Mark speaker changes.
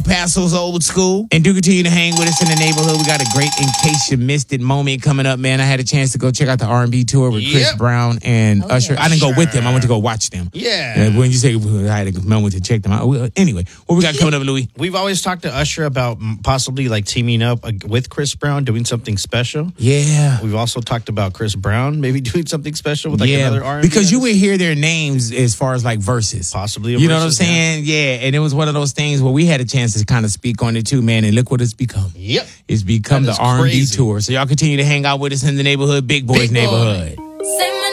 Speaker 1: Paso's old school. And do continue to hang with us in the neighborhood. We got a great In Case You Missed It moment coming up, man. I had a chance to go check out the R&B tour with Chris Brown and Usher. I didn't go with them. I went to go watch them.
Speaker 2: Yeah.
Speaker 1: When you say I had a moment to check them out. Anyway, what we got coming up, Louis?
Speaker 2: We've always talked to Usher about possibly like teaming up with Chris Brown, doing something special.
Speaker 1: Yeah.
Speaker 2: We've also talked about Chris Brown maybe doing something special with like another R&B
Speaker 1: because you would hear their names as far as like verses.
Speaker 2: Possibly
Speaker 1: you know what I'm saying? Yeah. And it was one of those things where we had a chance to kind of speak on it too, man. And look what it's become.
Speaker 2: Yep.
Speaker 1: It's become the R&B tour. So y'all continue to hang out with us in the neighborhood, Big Boys neighborhood.
Speaker 3: Say